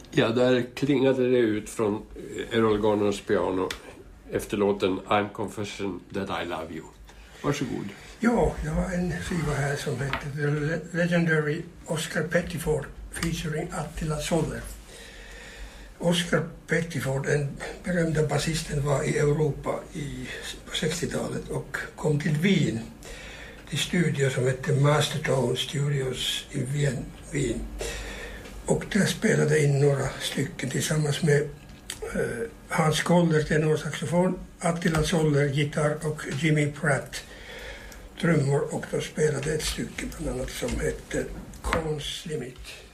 Ja, där klingade det ut från Errol Garners piano efter låten I'm Confession That I Love You. Varsågod. Ja, jag har en skiva här som heter The Legendary Oscar Pettiford featuring Attila Zoller. Oscar Pettiford, den berömda basisten, var i Europa på 60-talet och kom till Wien, till studio som hette Mastertone Studios i Wien. Och där spelade in några stycken tillsammans med Hans Koller, tenorsaxofon, Attila Zoller, gitarr och Jimmy Pratt, trummor, och då spelade ett stycke bland annat som hette Cone's Limit.